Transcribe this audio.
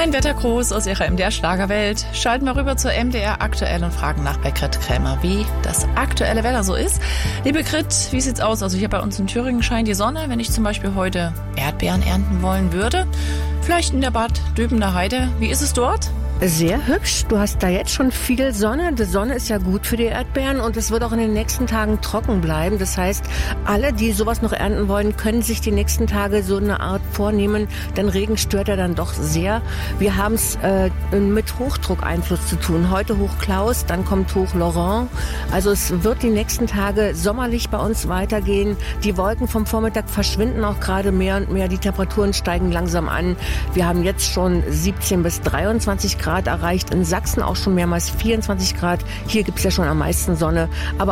Ein Wettergruß aus Ihrer MDR-Schlagerwelt. Schalten wir rüber zur MDR aktuell und fragen nach bei Grit Krämer, wie das aktuelle Wetter so ist. Liebe Grit, wie sieht's aus? Also hier bei uns in Thüringen scheint die Sonne. Wenn ich zum Beispiel heute Erdbeeren ernten wollen würde, vielleicht in der Bad Döbener Heide. Wie ist es dort? Sehr hübsch. Du hast da jetzt schon viel Sonne. Die Sonne ist ja gut für die Erdbeeren und es wird auch in den nächsten Tagen trocken bleiben. Das heißt, alle, die sowas noch ernten wollen, können sich die nächsten Tage so eine Art vornehmen, denn Regen stört ja dann doch sehr. Wir haben es mit Hochdruckeinfluss zu tun. Heute Hoch Klaus, dann kommt Hoch Laurent. Also es wird die nächsten Tage sommerlich bei uns weitergehen. Die Wolken vom Vormittag verschwinden auch gerade mehr und mehr. Die Temperaturen steigen langsam an. Wir haben jetzt schon 17 bis 23 Grad erreicht. In Sachsen auch schon mehrmals 24 Grad. Hier gibt es ja schon am meisten Sonne. Aber